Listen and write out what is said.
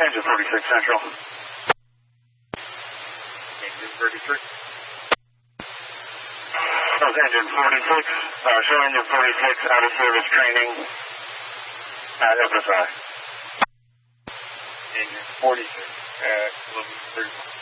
Engine 46 Central. Engine 33. That was Engine 46. Show Engine 46 out of service training at FSI. Engine 46 at 11:31.